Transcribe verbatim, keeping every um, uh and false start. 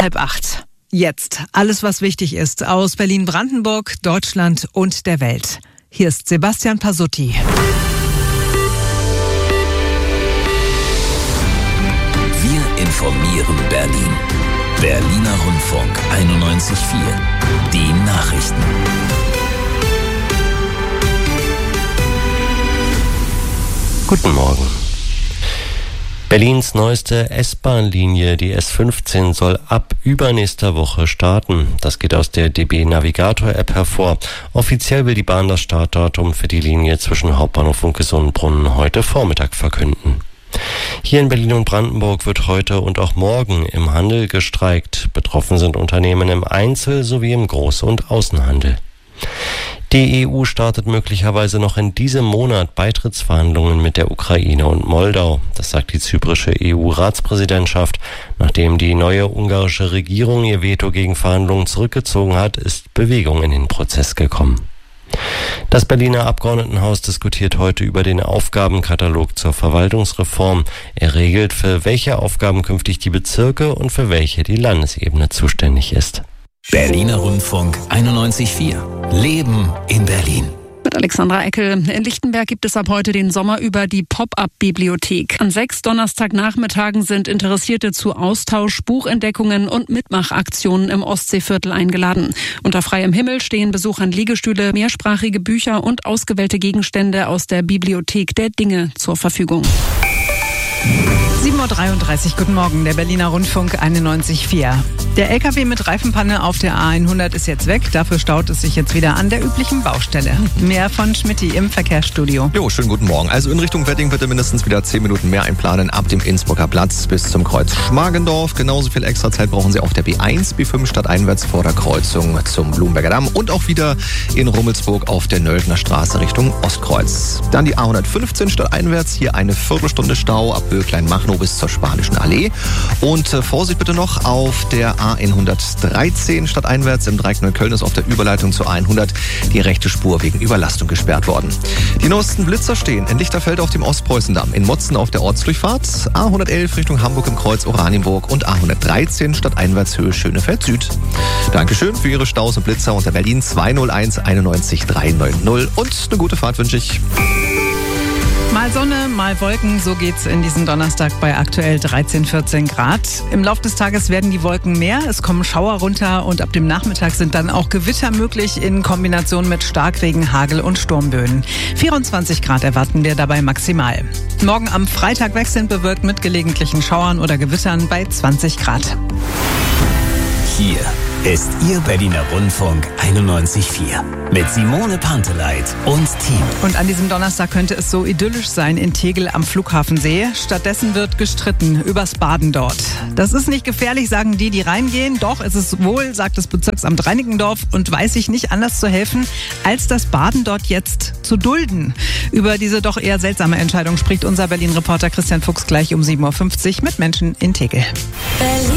Halb acht. Jetzt alles, was wichtig ist aus Berlin-Brandenburg, Deutschland und der Welt. Hier ist Sebastian Pasutti. Wir informieren Berlin. Berliner Rundfunk einundneunzig Komma vier. Die Nachrichten. Guten Morgen. Berlins neueste S-Bahn-Linie, die S fünfzehn, soll ab übernächster Woche starten. Das geht aus der D B Navigator-App hervor. Offiziell will die Bahn das Startdatum für die Linie zwischen Hauptbahnhof und Gesundbrunnen heute Vormittag verkünden. Hier in Berlin und Brandenburg wird heute und auch morgen im Handel gestreikt. Betroffen sind Unternehmen im Einzel- sowie im Groß- und Außenhandel. Die E U startet möglicherweise noch in diesem Monat Beitrittsverhandlungen mit der Ukraine und Moldau. Das sagt die zyprische E U-Ratspräsidentschaft. Nachdem die neue ungarische Regierung ihr Veto gegen Verhandlungen zurückgezogen hat, ist Bewegung in den Prozess gekommen. Das Berliner Abgeordnetenhaus diskutiert heute über den Aufgabenkatalog zur Verwaltungsreform. Er regelt, für welche Aufgaben künftig die Bezirke und für welche die Landesebene zuständig ist. Berliner Rundfunk einundneunzig Komma vier. Leben in Berlin. Mit Alexandra Eckel. In Lichtenberg gibt es ab heute den Sommer über die Pop-up-Bibliothek. An sechs Donnerstagnachmittagen sind Interessierte zu Austausch, Buchentdeckungen und Mitmachaktionen im Ostseeviertel eingeladen. Unter freiem Himmel stehen Besuchern Liegestühle, mehrsprachige Bücher und ausgewählte Gegenstände aus der Bibliothek der Dinge zur Verfügung. sieben Uhr dreiunddreißig, guten Morgen, der Berliner Rundfunk einundneunzig Komma vier. Der L K W mit Reifenpanne auf der A hundert ist jetzt weg, dafür staut es sich jetzt wieder an der üblichen Baustelle. Mehr von Schmitty im Verkehrsstudio. Jo, schönen guten Morgen. Also in Richtung Wedding bitte mindestens wieder zehn Minuten mehr einplanen ab dem Innsbrucker Platz bis zum Kreuz Schmargendorf. Genauso viel extra Zeit brauchen Sie auf der B eins, B fünf stadteinwärts vor der Kreuzung zum Blumberger Damm und auch wieder in Rummelsburg auf der Nöldner Straße Richtung Ostkreuz. Dann die A hundertfünfzehn stadteinwärts, hier eine Viertelstunde Stau ab Böcklein-Machnow bis zur Spanischen Allee. Und äh, Vorsicht bitte noch auf der A hundertdreizehn stadteinwärts im Dreieck Neukölln ist auf der Überleitung zur A hundert die rechte Spur wegen Überlastung gesperrt worden. Die neuesten Blitzer stehen in Lichterfeld auf dem Ostpreußendamm, in Motzen auf der Ortsdurchfahrt, A hundertelf Richtung Hamburg im Kreuz Oranienburg und A hundertdreizehn stadteinwärts Höhe Schönefeld Süd. Dankeschön für Ihre Staus und Blitzer unter Berlin zwei null eins einundneunzig dreihundertneunzig und eine gute Fahrt wünsche ich. Mal Sonne, mal Wolken, so geht's in diesem Donnerstag bei aktuell dreizehn, vierzehn Grad. Im Laufe des Tages werden die Wolken mehr, es kommen Schauer runter und ab dem Nachmittag sind dann auch Gewitter möglich in Kombination mit Starkregen, Hagel und Sturmböen. vierundzwanzig Grad erwarten wir dabei maximal. Morgen am Freitag wechselnd bewölkt mit gelegentlichen Schauern oder Gewittern bei zwanzig Grad. Hier ist Ihr Berliner Rundfunk einundneunzig Komma vier mit Simone Panteleit und Team. Und an diesem Donnerstag könnte es so idyllisch sein in Tegel am Flughafensee. Stattdessen wird gestritten übers Baden dort. Das ist nicht gefährlich, sagen die, die reingehen. Doch, es ist wohl, sagt das Bezirksamt Reinickendorf und weiß sich nicht anders zu helfen, als das Baden dort jetzt zu dulden. Über diese doch eher seltsame Entscheidung spricht unser Berlin-Reporter Christian Fuchs gleich um sieben Uhr fünfzig mit Menschen in Tegel.